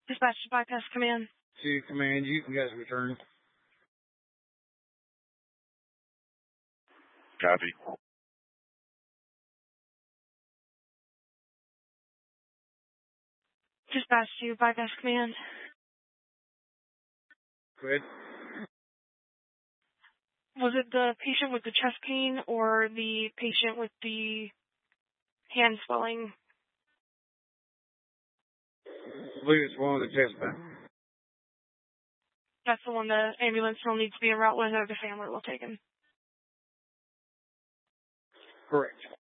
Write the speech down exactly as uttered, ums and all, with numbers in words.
Dispatch to bypass command. To command, you can guys return. Copy. Dispatch to bypass command. Go ahead. Was it the patient with the chest pain or the patient with the hand swelling? I believe it's one with the chest pain. That's the one the ambulance will need to be en route with, or the family will take him. Correct.